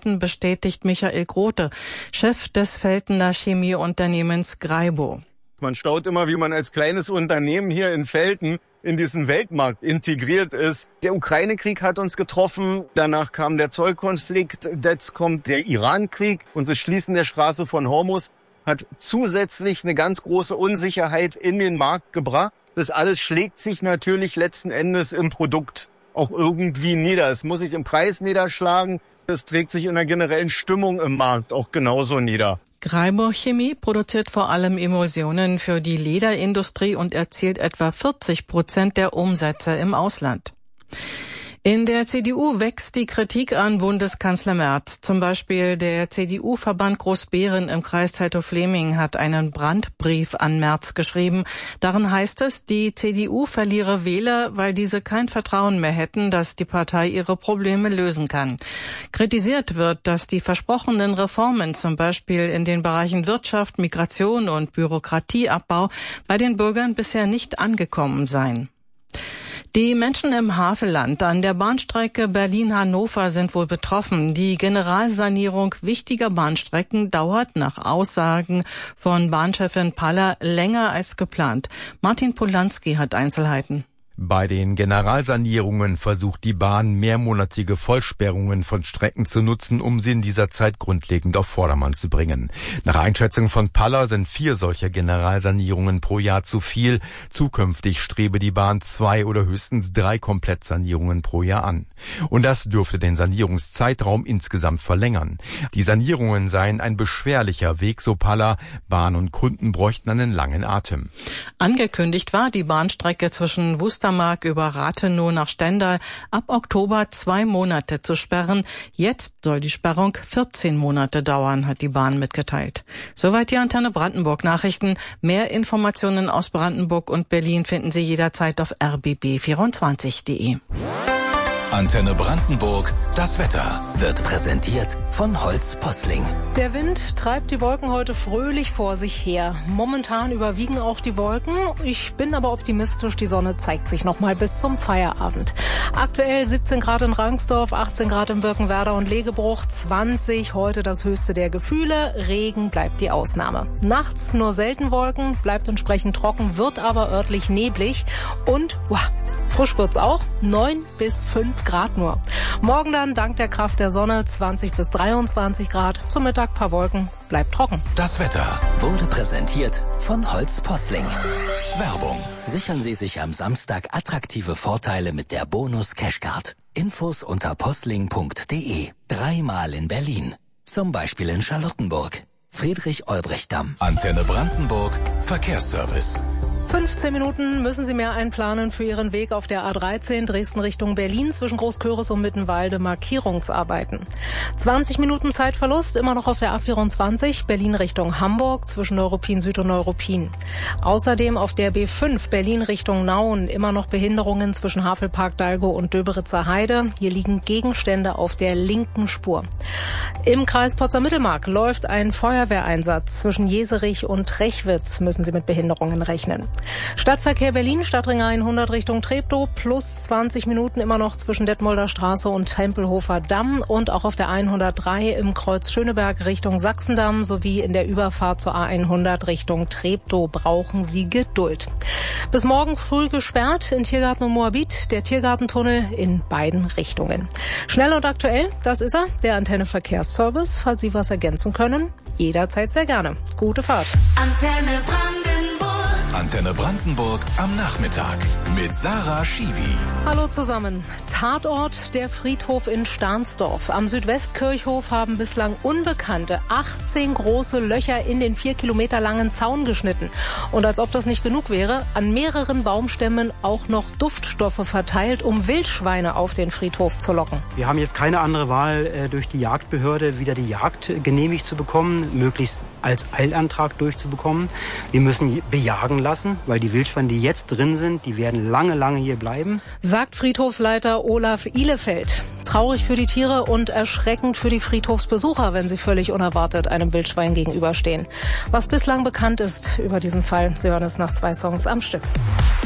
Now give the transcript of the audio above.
Felten, bestätigt Michael Grote, Chef des Veltener Chemieunternehmens Graibo. Man staut immer, wie man als kleines Unternehmen hier in Velten in diesen Weltmarkt integriert ist. Der Ukraine-Krieg hat uns getroffen, danach kam der Zollkonflikt, jetzt kommt der Iran-Krieg und das Schließen der Straße von Hormuz hat zusätzlich eine ganz große Unsicherheit in den Markt gebracht. Das alles schlägt sich natürlich letzten Endes im Produkt auch irgendwie nieder. Es muss sich im Preis niederschlagen, es trägt sich in der generellen Stimmung im Markt auch genauso nieder. Graibo Chemie produziert vor allem Emulsionen für die Lederindustrie und erzielt etwa 40% der Umsätze im Ausland. In der CDU wächst die Kritik an Bundeskanzler Merz. Zum Beispiel der CDU-Verband Großbeeren im Kreis Teltow-Fleming hat einen Brandbrief an Merz geschrieben. Darin heißt es, die CDU verliere Wähler, weil diese kein Vertrauen mehr hätten, dass die Partei ihre Probleme lösen kann. Kritisiert wird, dass die versprochenen Reformen, zum Beispiel in den Bereichen Wirtschaft, Migration und Bürokratieabbau, bei den Bürgern bisher nicht angekommen seien. Die Menschen im Havelland an der Bahnstrecke Berlin-Hannover sind wohl betroffen. Die Generalsanierung wichtiger Bahnstrecken dauert nach Aussagen von Bahnchefin Paller länger als geplant. Martin Polanski hat Einzelheiten. Bei den Generalsanierungen versucht die Bahn, mehrmonatige Vollsperrungen von Strecken zu nutzen, um sie in dieser Zeit grundlegend auf Vordermann zu bringen. Nach Einschätzung von Paller sind 4 solcher Generalsanierungen pro Jahr zu viel. Zukünftig strebe die Bahn 2 oder höchstens 3 Komplettsanierungen pro Jahr an. Und das dürfte den Sanierungszeitraum insgesamt verlängern. Die Sanierungen seien ein beschwerlicher Weg, so Paller. Bahn und Kunden bräuchten einen langen Atem. Angekündigt war die Bahnstrecke zwischen Wustermark über Rathenow nach Stendal ab Oktober 2 Monate zu sperren. Jetzt soll die Sperrung 14 Monate dauern, hat die Bahn mitgeteilt. Soweit die Antenne Brandenburg Nachrichten. Mehr Informationen aus Brandenburg und Berlin finden Sie jederzeit auf rbb24.de. Antenne Brandenburg, das Wetter wird präsentiert von Holz Posling. Der Wind treibt die Wolken heute fröhlich vor sich her. Momentan überwiegen auch die Wolken. Ich bin aber optimistisch, die Sonne zeigt sich nochmal bis zum Feierabend. Aktuell 17 Grad in Rangsdorf, 18 Grad in Birkenwerder und Legebruch, 20 heute das höchste der Gefühle. Regen bleibt die Ausnahme. Nachts nur selten Wolken, bleibt entsprechend trocken, wird aber örtlich neblig und frisch wird's auch, 9 bis 5 Grad nur. Morgen dann, dank der Kraft der Sonne, 20 bis 23 Grad. Zum Mittag paar Wolken, bleibt trocken. Das Wetter wurde präsentiert von Holz Posling. Werbung. Sichern Sie sich am Samstag attraktive Vorteile mit der Bonus Cashcard. Infos unter posling.de. 3-mal in Berlin. Zum Beispiel in Charlottenburg. Friedrich-Olbrecht-Damm. Antenne Brandenburg. Verkehrsservice. 15 Minuten müssen Sie mehr einplanen für Ihren Weg auf der A13 Dresden Richtung Berlin zwischen Großköris und Mittenwalde. Markierungsarbeiten. 20 Minuten Zeitverlust immer noch auf der A24 Berlin Richtung Hamburg zwischen Neuruppin Süd und Neuruppin. Außerdem auf der B5 Berlin Richtung Nauen immer noch Behinderungen zwischen Havelpark Dalgow und Döberitzer Heide. Hier liegen Gegenstände auf der linken Spur. Im Kreis Potsdam-Mittelmark läuft ein Feuerwehreinsatz. Zwischen Jeserich und Rechwitz müssen Sie mit Behinderungen rechnen. Stadtverkehr Berlin, Stadtring 100 Richtung Treptow, plus 20 Minuten immer noch zwischen Detmolder Straße und Tempelhofer Damm und auch auf der 103 im Kreuz Schöneberg Richtung Sachsendamm sowie in der Überfahrt zur A100 Richtung Treptow brauchen Sie Geduld. Bis morgen früh gesperrt in Tiergarten und Moabit, der Tiergartentunnel in beiden Richtungen. Schnell und aktuell, das ist er, der Antenne Verkehrsservice. Falls Sie was ergänzen können, jederzeit sehr gerne. Gute Fahrt. Antenne Brandenburg am Nachmittag mit Sarah Schiwi. Hallo zusammen. Tatort der Friedhof in Stahnsdorf. Am Südwestkirchhof haben bislang Unbekannte 18 große Löcher in den 4 Kilometer langen Zaun geschnitten. Und als ob das nicht genug wäre, an mehreren Baumstämmen auch noch Duftstoffe verteilt, um Wildschweine auf den Friedhof zu locken. Wir haben jetzt keine andere Wahl, durch die Jagdbehörde wieder die Jagd genehmigt zu bekommen, möglichst als Eilantrag durchzubekommen. Wir müssen bejagen lassen, weil die Wildschweine, die jetzt drin sind, die werden lange, lange hier bleiben. Sagt Friedhofsleiter Olaf Ihlefeld. Traurig für die Tiere und erschreckend für die Friedhofsbesucher, wenn sie völlig unerwartet einem Wildschwein gegenüberstehen. Was bislang bekannt ist über diesen Fall, Sie hören es nach 2 Songs am Stück.